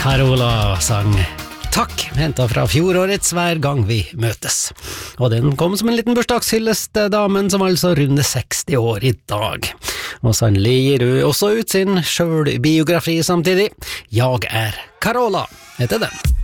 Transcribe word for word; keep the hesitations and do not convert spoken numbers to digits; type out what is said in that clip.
Carola sang Takk, hentet fra fjorårets Hver gang vi møtes. Og den kom som en liten bursdagshyllest til damen som altså runder seksti år i dag. Og sannelig gir hun også ut sin selvbiografi samtidig. Jeg er Carola, heter den.